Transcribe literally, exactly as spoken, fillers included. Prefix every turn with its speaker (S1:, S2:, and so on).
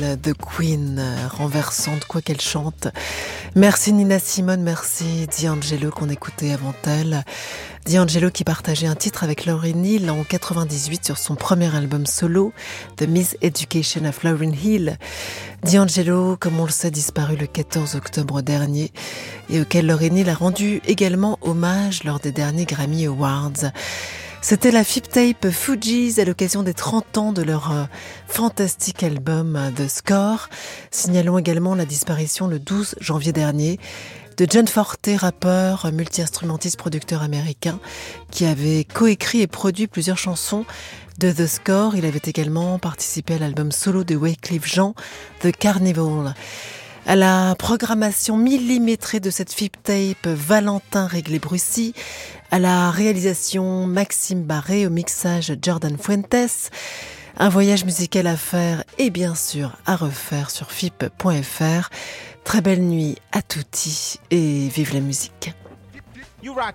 S1: The Queen, renversante quoi qu'elle chante. Merci Nina Simone, merci D'Angelo qu'on écoutait avant elle. D'Angelo qui partageait un titre avec Lauryn Hill en quatre-vingt-dix-huit sur son premier album solo, The Miseducation of Lauryn Hill. D'Angelo, comme on le sait, disparu le quatorze octobre dernier et auquel Lauryn Hill a rendu également hommage lors des derniers Grammy Awards. C'était la Fip Tape Fugees à l'occasion des trente ans de leur euh, fantastique album euh, The Score. Signalons également la disparition le douze janvier dernier de John Forte, rappeur, multi-instrumentiste, producteur américain, qui avait coécrit et produit plusieurs chansons de The Score. Il avait également participé à l'album solo de Wyclef Jean, The Carnival. À la programmation millimétrée de cette Fip Tape, Valentin Réglé-Brussy, à la réalisation Maxime Barré, au mixage Jordan Fuentes, un voyage musical à faire et bien sûr à refaire sur fip point f r. Très belle nuit à tutti et vive la musique.